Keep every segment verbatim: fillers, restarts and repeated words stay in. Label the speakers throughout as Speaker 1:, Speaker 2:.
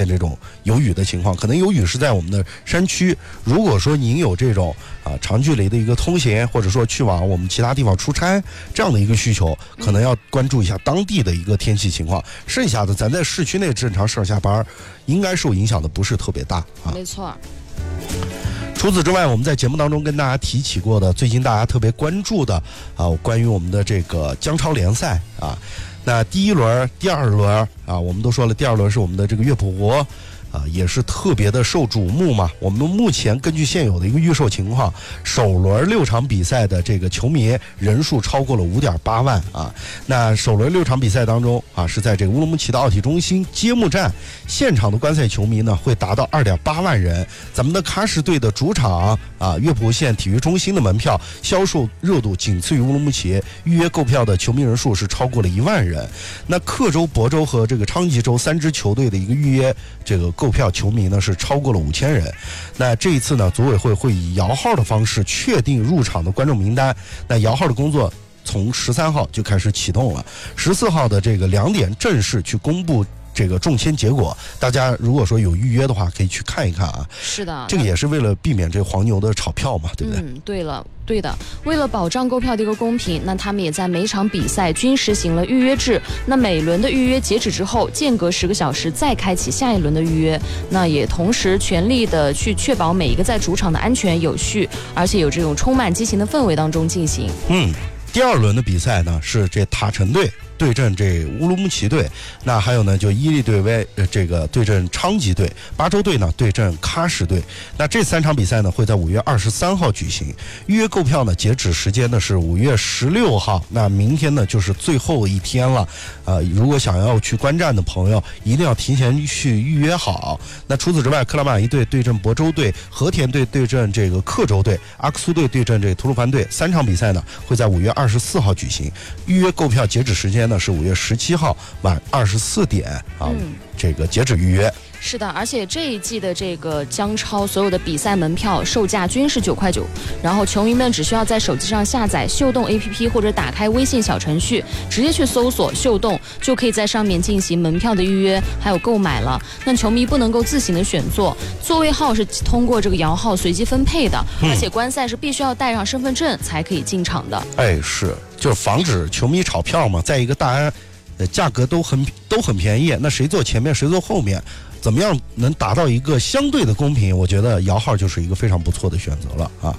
Speaker 1: 现这种有雨的情况，可能有雨是在我们的山区。如果说您有这种啊长距离的一个通行，或者说去往我们其他地方出差这样的一个需求，可能要关注一下当地的一个天气情况。剩下的咱在市区内正常上下班，应该受影响的不是特别大啊。
Speaker 2: 没错。
Speaker 1: 除此之外，我们在节目当中跟大家提起过的，最近大家特别关注的啊，关于我们的这个江超联赛啊，那第一轮、第二轮啊，我们都说了，第二轮是我们的这个乐普国。啊，也是特别的受瞩目嘛。我们目前根据现有的一个预售情况，首轮六场比赛的这个球迷人数超过了 五点八万啊。那首轮六场比赛当中啊，是在这个乌鲁木齐的奥体中心揭幕战，现场的观赛球迷呢会达到 二点八万人。咱们的喀什队的主场啊，乐普县体育中心的门票销售热度仅次于乌鲁木齐，预约购票的球迷人数是超过了一万人。那克州、亳州和这个昌吉州三支球队的一个预约这个购票球迷呢是超过了五千人。那这一次呢，组委会会以摇号的方式确定入场的观众名单。那摇号的工作从十三号就开始启动了，十四号的这个两点正式去公布这个中签结果，大家如果说有预约的话，可以去看一看啊。
Speaker 2: 是的，
Speaker 1: 这个也是为了避免这黄牛的炒票嘛，对不对？
Speaker 2: 嗯，对了。对的，为了保障购票的一个公平，那他们也在每场比赛均实行了预约制。那每轮的预约截止之后，间隔十个小时再开启下一轮的预约。那也同时全力的去确保每一个在主场的安全有序，而且有这种充满激情的氛围当中进行。
Speaker 1: 嗯，第二轮的比赛呢是这塔城队对阵这乌鲁木齐队，那还有呢就伊利队为呃这个对阵昌吉队，巴州队呢对阵喀什队。那这三场比赛呢会在五月二十三号举行，预约购票呢截止时间呢是五月十六号，那明天呢就是最后一天了。呃，如果想要去观战的朋友，一定要提前去预约好。那除此之外，克拉玛依队对阵亳州队，和田队对阵这个克州队，阿克苏队对阵这个吐鲁番队，三场比赛呢会在五月二十四号举行，预约购票截止时间呢是五月十七号晚二十四点啊，嗯、这个截止预约。
Speaker 2: 是的，而且这一季的这个江超所有的比赛门票售价均是九块九，然后球迷们只需要在手机上下载秀动 A P P 或者打开微信小程序，直接去搜索秀动，就可以在上面进行门票的预约还有购买了。那球迷不能够自行的选座，座位号是通过这个摇号随机分配的，嗯、而且观赛是必须要带上身份证才可以进场的。
Speaker 1: 哎，是，就是防止球迷炒票嘛。再一个，大家呃价格都很都很便宜，那谁坐前面谁坐后面，怎么样能达到一个相对的公平？我觉得摇号就是一个非常不错的选择了啊。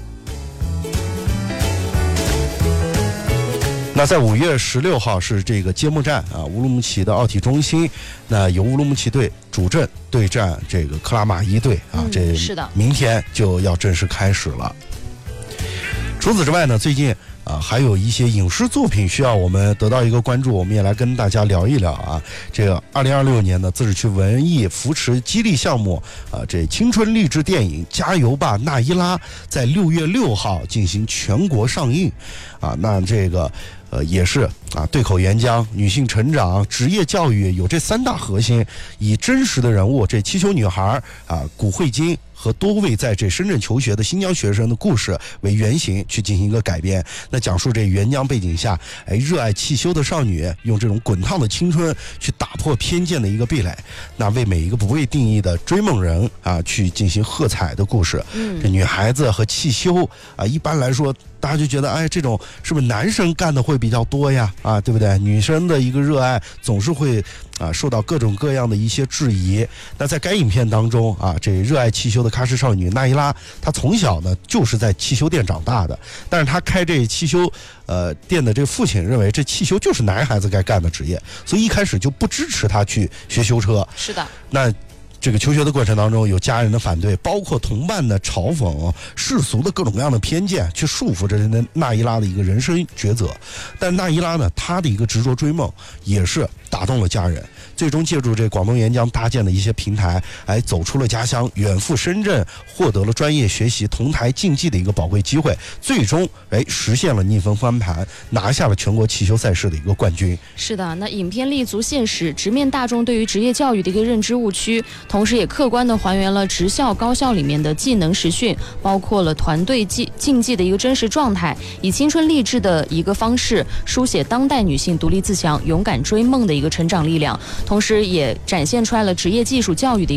Speaker 1: 那在五月十六号是这个揭幕战啊，乌鲁木齐的奥体中心，那由乌鲁木齐队主阵对战这个克拉玛依队啊，
Speaker 2: 嗯、
Speaker 1: 这
Speaker 2: 是的，
Speaker 1: 明天就要正式开始了。除此之外呢，最近啊，还有一些影视作品需要我们得到一个关注，我们也来跟大家聊一聊啊。这个二零二六年的自治区文艺扶持激励项目啊，这青春励志电影《加油吧，那依拉》在六月六号进行全国上映啊。那这个呃也是啊，对口援疆、女性成长、职业教育有这三大核心，以真实的人物这气球女孩啊古慧金和多位在这深圳求学的新疆学生的故事为原型去进行一个改编。那讲述这援疆背景下，哎，热爱汽修的少女用这种滚烫的青春去打破偏见的一个壁垒，那为每一个不被定义的追梦人啊去进行喝彩的故事。嗯，这女孩子和汽修啊，一般来说大家就觉得，哎，这种是不是男生干的会比较多呀？啊，对不对？女生的一个热爱总是会啊受到各种各样的一些质疑。那在该影片当中啊，这热爱汽修的喀什少女那依拉，她从小呢就是在汽修店长大的，但是她开这汽修呃店的这个父亲认为这汽修就是男孩子该干的职业，所以一开始就不支持她去学修车。
Speaker 2: 是的，
Speaker 1: 那这个求学的过程当中，有家人的反对，包括同伴的嘲讽，世俗的各种各样的偏见，去束缚着那依拉的一个人生抉择。但那依拉呢，她的一个执着追梦，也是打动了家人。最终借助这广东沿江搭建的一些平台，哎，走出了家乡，远赴深圳，获得了专业学习同台竞技的一个宝贵机会，最终哎实现了逆风翻盘，拿下了全国汽修赛事的一个冠军。
Speaker 2: 是的，那影片立足现实，直面大众对于职业教育的一个认知误区，同时也客观的还原了职校高校里面的技能实训，包括了团队竞竞技的一个真实状态，以青春励志的一个方式书写当代女性独立自强、勇敢追梦的一个成长力量。同时也展现出来了职业技术教育的